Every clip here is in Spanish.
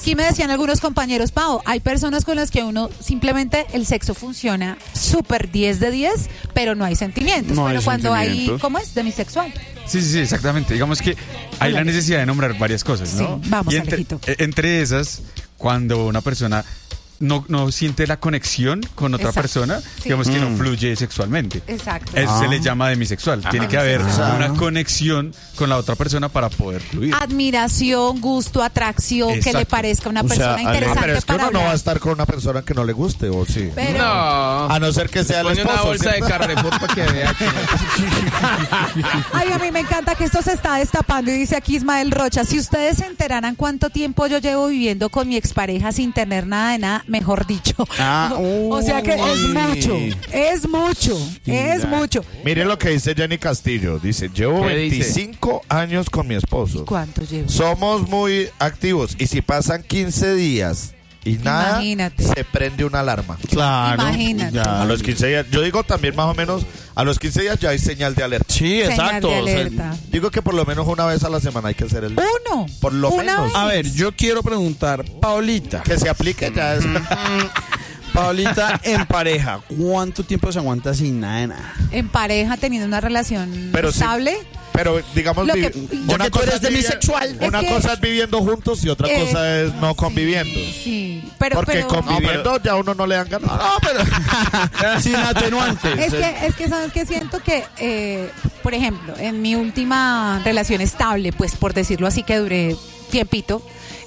aquí me decían algunos compañeros, Pau, hay personas con las que uno simplemente el sexo funciona súper 10 de 10, pero no hay sentimientos. No pero hay cuando sentimientos. hay, ¿cómo es? Demisexual. Sí, exactamente. Digamos que hay la necesidad de nombrar varias cosas, ¿no? Sí, vamos, y Alejito. entre esas, cuando una persona no siente la conexión con otra Exacto. persona, Sí. digamos que no fluye sexualmente. Exacto. Eso se le llama demisexual. Tiene que haber una conexión con la otra persona para poder fluir. Admiración, gusto, atracción, que Exacto. le parezca una O sea, persona interesante pero es que para uno no va a hablar. estar con una persona que no le guste, ¿o sí? Pero, No. A no ser que sea el Pone una esposo. bolsa de ¿cierto? Carrefour para que vea que... ay, a mí me encanta que esto se está destapando y dice aquí Ismael Rocha, si ustedes se enteraran cuánto tiempo yo llevo viviendo con mi expareja sin tener nada de nada, mejor dicho. O sea que es mucho. Mire lo que dice Jenny Castillo. Dice, llevo ¿Qué dice? 25 años con mi esposo. ¿Cuánto llevo? Somos muy activos y si pasan 15 días y nada, Imagínate. se prende una alarma. Claro. Imagínate. ya. A los 15 días, yo digo también más o menos, a los 15 días ya hay señal de alerta. Sí, Señal exacto. de o sea, alerta. Digo que por lo menos una vez a la semana hay que hacer el... Uno. Por lo Una menos. vez. a ver, yo quiero preguntar, Paulita, Que se aplique ya es... Paulita en pareja, ¿cuánto tiempo se aguanta sin nada de nada? En pareja, teniendo una relación Pero sí. estable. Pero digamos, Lo que- Ya que tú eres es vivir- demisexual. Una Es que- cosa es viviendo juntos y otra cosa es no conviviendo. Sí, pero... Porque pero conviviendo ya uno no le dan ganas. No, pero sin atenuantes. es que sabes que siento que, por ejemplo, en mi última relación estable, pues por decirlo así, que duré tiempito,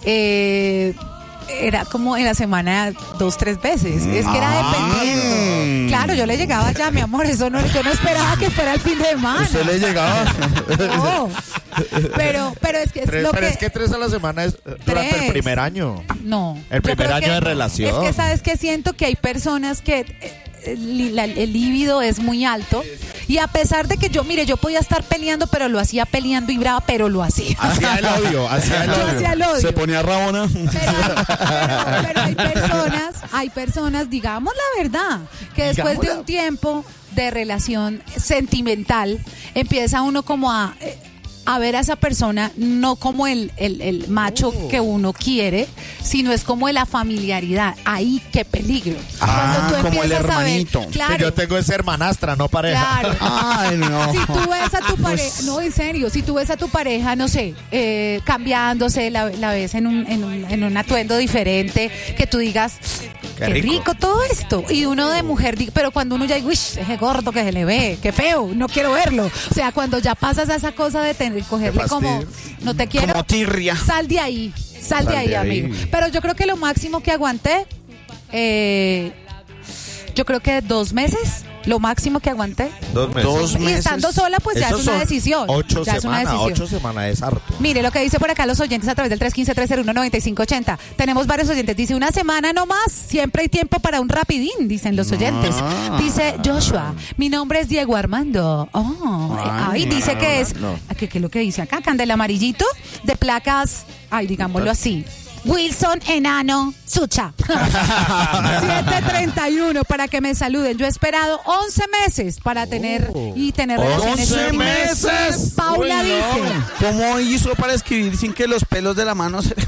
era como en la semana 2-3 veces. Es que era dependiendo. Claro, yo le llegaba ya, mi amor, yo no esperaba que fuera el fin de semana. ¿Usted le llegaba? No. Pero es que es Pero lo que... es que 3 a la semana es durante el 3. primer año. No. El Yo primer creo año que- de relación. Es que sabes que siento que hay personas que el líbido es muy alto y a pesar de que yo podía estar peleando, pero lo hacía peleando y brava, pero lo hacía. Hacía el odio, hacía el Yo odio. hacía el odio. Se ponía rabona. Pero hay personas, digamos la verdad, que después de un tiempo de relación sentimental, empieza uno como a ver a esa persona no como el macho que uno quiere, sino es como la familiaridad. Ahí qué peligro. Cuando tú como el empiezas a ver, hermanito. claro, Que yo tengo es hermanastra, no pareja. claro. Ay, no. Si tú ves a tu pareja, no, en serio, si tú ves a tu pareja, no sé, cambiándose, la ves en un atuendo diferente, que tú digas, qué rico todo esto. Y uno de mujer, pero cuando uno ya dice, uy, ese gordo que se le ve, qué feo, no quiero verlo. O sea, cuando ya pasas a esa cosa de cogerle como, no te quiero, Como tirria. sal de ahí, de ahí. amigo. Pero yo creo que lo máximo que aguanté, yo creo que 2 meses. Lo máximo que aguanté. 2 meses. 2 Y meses. estando sola, pues ya Esos es una son decisión. 8 Ya es una semanas, decisión. 8 semanas es harto. Mire lo que dice por acá los oyentes a través del 315-301-9580. Tenemos varios oyentes. Dice, una semana no más. Siempre hay tiempo para un rapidín, dicen los oyentes. Dice Joshua, mi nombre es Diego Armando. Ay, dice que es... ¿Qué es lo que dice acá? Candela amarillito de placas, digámoslo así. Wilson Enano Sucha. 731 para que me saluden. Yo he esperado 11 meses para tener relaciones 11 íntimas. meses. Paula Uy, no. dice. ¿Cómo hizo para escribir sin que los pelos de la mano se le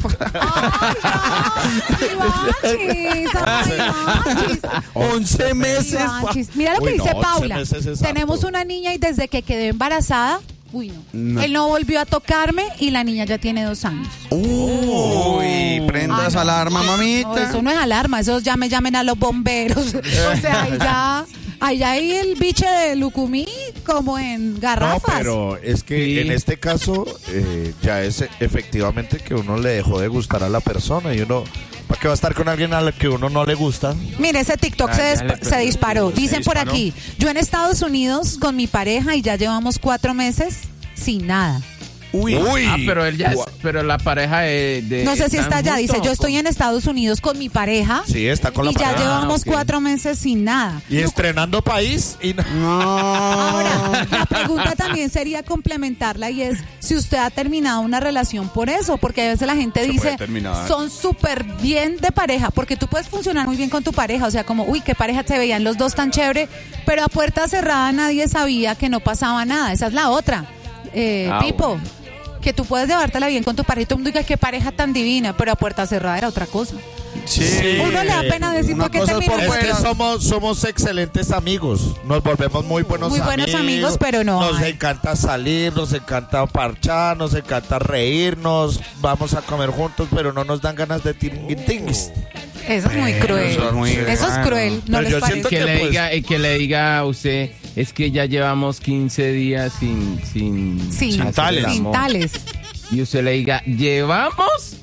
Ay, Ivanchis. 11 meses. Ivanchis. Mira lo que Uy, no, dice 11 Paula. meses es Tenemos harto. una niña y desde que quedé embarazada, él no volvió a tocarme y la niña ya tiene 2 años. Uy, prendas alarma, mamita. No, eso no es alarma, eso llamen a los bomberos. O sea, ahí hay el biche de Lucumí como en No, garrafas. pero es que Sí. en este caso ya es efectivamente que uno le dejó de gustar a la persona y uno, ¿para qué va a estar con alguien a la que uno no le gusta? Mire, ese TikTok se disparó. Dicen por disparó. aquí, yo en Estados Unidos con mi pareja y ya llevamos 4 meses sin nada. Uy. pero él ya pero la pareja de No sé si está ¿están allá. Dice, juntos yo o estoy en Estados Unidos con mi pareja Sí, está con la y ya pareja. llevamos ok. 4 meses sin nada. Y estrenando país y Ahora, la pregunta también sería complementarla y es si usted ha terminado una relación por eso, porque a veces la gente dice, puede terminar. son súper bien de pareja, porque tú puedes funcionar muy bien con tu pareja, o sea, como, uy, qué pareja se veían los dos tan chévere, pero a puerta cerrada nadie sabía que no pasaba nada, esa es la otra. Pipo. que tú puedes llevártela bien con tu pareja y todo el mundo diga qué pareja tan divina, pero a puerta cerrada era otra cosa. Sí. Uno le da pena decir Una por qué cosa es terminó. por Es que fuera. somos excelentes amigos. Nos volvemos muy buenos Muy amigos. buenos amigos, pero no Nos hay. encanta salir, nos encanta parchar, nos encanta reírnos. Vamos a comer juntos, pero no nos dan ganas de tinguis. Eso es muy cruel. eso es muy Eso es cruel, ¿no Pero les yo parece? siento Que que, le pues, diga, que le diga a usted, es que ya llevamos 15 días sin Sí, hacer tales. el sin amor. tales. Y usted le diga, ¿llevamos?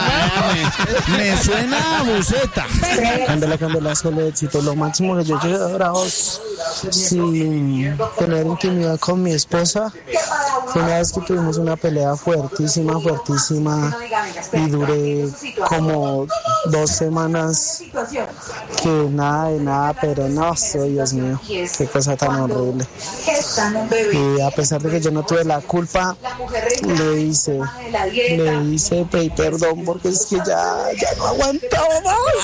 Me suena a buceta. Candela, solo éxito. Lo máximo que yo he logrado sin tener intimidad con mi esposa fue una vez que tuvimos una pelea fuertísima y duré como 2 semanas que nada de nada, pero no, Dios mío, qué cosa tan horrible. Y a pesar de que yo no tuve la culpa, le hice pedí perdón porque es que ya no aguantaba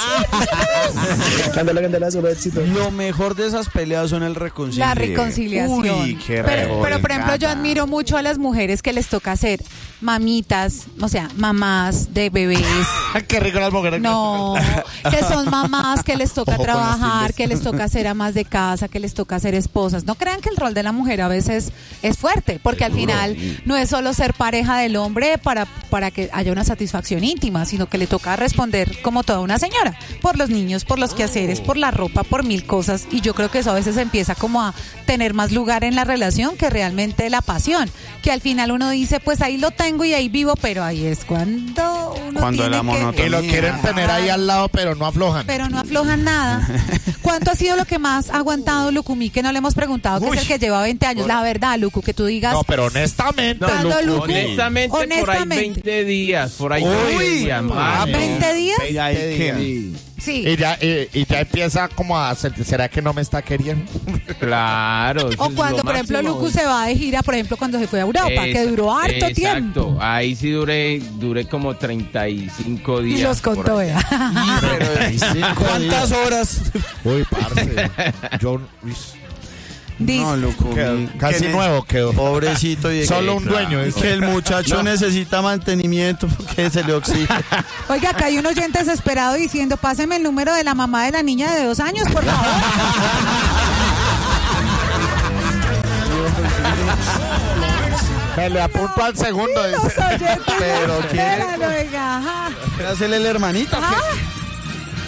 más. Candela, solo éxito. Lo mejor de esas peleas son el La reconciliar. reconciliación. Uy, qué pero, re por ejemplo, yo admiro mucho a las mujeres que les toca ser mamitas, o sea, mamás de bebés. Qué rico las mujeres. No, que son mamás, que les toca Ojo con las trabajar, tildes. que les toca ser amas de casa, que les toca ser esposas. No crean que el rol de la mujer a veces es fuerte, porque al final no es solo ser pareja del hombre para que haya una satisfacción íntima, sino que le toca responder como toda una señora, por los niños, por los quehaceres, por la ropa, por mil cosas. Y yo creo que eso a veces empieza como a tener más lugar en la relación que realmente la pasión, que al final uno dice, pues ahí lo tengo y ahí vivo, pero ahí es cuando uno Cuando tiene la monotonía. Y lo quieren tener ahí al lado, pero no aflojan. pero no aflojan nada. ¿Cuánto ha sido lo que más ha aguantado Lucumí? Que no le hemos preguntado, que es el que lleva 20 años. La verdad, Lucu, que tú digas. No, pero honestamente. Cuando Lucu- Honestamente, por ahí honestamente. 20 días, por ahí Uy, 20 días más. 20 días. Y ahí queda. Sí, Sí. Y ya empieza como a sentir, ¿será que no me está queriendo? claro. eso O es cuando, lo por ejemplo, máximo. Lucu se va de gira, por ejemplo, cuando se fue a Europa, que duró harto tiempo. Exacto, ahí sí duré como 35 Y días. los por contó, ahí. vea. ¿Cuántas horas? Uy, parce. Yo Dice, No, Lucu. casi nuevo quedó. Pobrecito. Y Solo un dueño. Y que el muchacho necesita mantenimiento porque se le oxida. oiga, acá hay un oyente desesperado diciendo, páseme el número de la mamá de la niña de 2 años, por favor. Me le apunto al segundo. Los oyentes Pero me esperan, oiga, ajá. Hacerle el hermanito. Ah,